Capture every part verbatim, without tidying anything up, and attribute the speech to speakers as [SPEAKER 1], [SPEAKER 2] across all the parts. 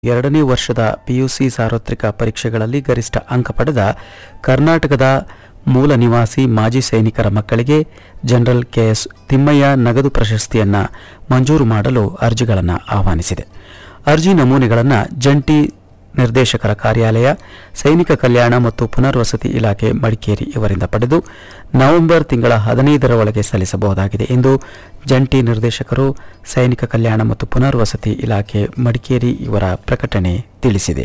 [SPEAKER 1] ಎರಡನೇ ವರ್ಷದ ಪಿಯುಸಿ ಸಾರ್ವತ್ರಿಕ ಪರೀಕ್ಷೆಗಳಲ್ಲಿ ಗರಿಷ್ಠ ಅಂಕ ಪಡೆದ ಕರ್ನಾಟಕದ ಮೂಲ ನಿವಾಸಿ ಮಾಜಿ ಸೈನಿಕರ ಮಕ್ಕಳಿಗೆ ಜನರಲ್ ಕೆಎಸ್ ತಿಮ್ಮಯ್ಯ ನಗದು ಪ್ರಶಸ್ತಿಯನ್ನು ಮಂಜೂರು ಮಾಡಲು ಅರ್ಜಿಗಳನ್ನು ಆಹ್ವಾನಿಸಿದೆ. ಅರ್ಜಿ ನಮೂನೆಗಳನ್ನು ಜಂಟಿ ನಿರ್ದೇಶಕರ ಕಾರ್ಯಾಲಯ, ಸೈನಿಕ ಕಲ್ಯಾಣ ಮತ್ತು ಪುನರ್ವಸತಿ ಇಲಾಖೆ ಮಡಿಕೇರಿ ಇವರಿಂದ ಪಡೆದು ನವೆಂಬರ್ ತಿಂಗಳ ಹದಿನೈದರ ಒಳಗೆ ಸಲ್ಲಿಸಬಹುದಾಗಿದೆ ಎಂದು ಜಂಟಿ ನಿರ್ದೇಶಕರು, ಸೈನಿಕ ಕಲ್ಯಾಣ ಮತ್ತು ಪುನರ್ವಸತಿ ಇಲಾಖೆ ಮಡಿಕೇರಿ ಇವರ ಪ್ರಕಟಣೆ ತಿಳಿಸಿದೆ.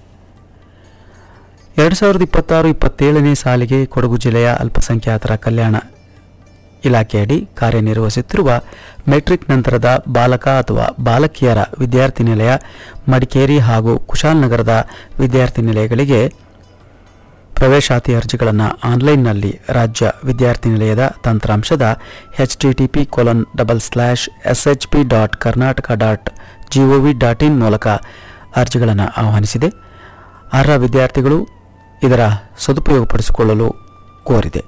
[SPEAKER 1] ಎರಡು ಸಾವಿರದ ಇಪ್ಪತ್ತಾರು ಇಪ್ಪತ್ತೇಳನೇ ಸಾಲಿಗೆ ಕೊಡಗು ಜಿಲ್ಲೆಯ ಅಲ್ಪಸಂಖ್ಯಾತರ ಕಲ್ಯಾಣ ಇಲಾಖೆಯಡಿ ಕಾರ್ಯನಿರ್ವಹಿಸುತ್ತಿರುವ ಮೆಟ್ರಿಕ್ ನಂತರದ ಬಾಲಕ ಅಥವಾ ಬಾಲಕಿಯರ ವಿದ್ಯಾರ್ಥಿ ನಿಲಯ ಮಡಿಕೇರಿ ಹಾಗೂ ಕುಶಾಲನಗರದ ವಿದ್ಯಾರ್ಥಿ ನಿಲಯಗಳಿಗೆ ಪ್ರವೇಶಾತಿ ಅರ್ಜಿಗಳನ್ನು ಆನ್ಲೈನ್ನಲ್ಲಿ ರಾಜ್ಯ ವಿದ್ಯಾರ್ಥಿ ನಿಲಯದ ತಂತ್ರಾಂಶದ H T T P colon double slash S H P dot Karnataka dot gov dot in ಮೂಲಕ ಅರ್ಜಿಗಳನ್ನು ಆಹ್ವಾನಿಸಿದೆ. ಅರ್ಹ ವಿದ್ಯಾರ್ಥಿಗಳು ಇದರ ಸದುಪಯೋಗಪಡಿಸಿಕೊಳ್ಳಲು ಕೋರಿದೆ.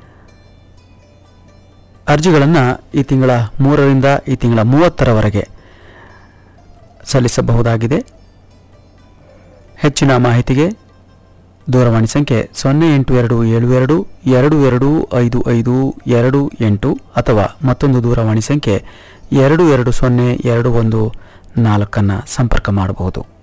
[SPEAKER 1] ಅರ್ಜಿಗಳನ್ನು ಈ ತಿಂಗಳ ಮೂರರಿಂದ ಈ ತಿಂಗಳ ಮೂವತ್ತರವರೆಗೆ ಸಲ್ಲಿಸಬಹುದಾಗಿದೆ. ಹೆಚ್ಚಿನ ಮಾಹಿತಿಗೆ ದೂರವಾಣಿ ಸಂಖ್ಯೆ ಸೊನ್ನೆ ಎಂಟು ಎರಡು ಏಳು ಎರಡು ಎರಡು ಎರಡು ಐದು ಐದು ಎರಡು ಎಂಟು ಅಥವಾ ಮತ್ತೊಂದು ದೂರವಾಣಿ ಸಂಖ್ಯೆ ಎರಡು ಎರಡು ಸೊನ್ನೆ ಎರಡು ಒಂದು ನಾಲ್ಕನ್ನು ಸಂಪರ್ಕ ಮಾಡಬಹುದು.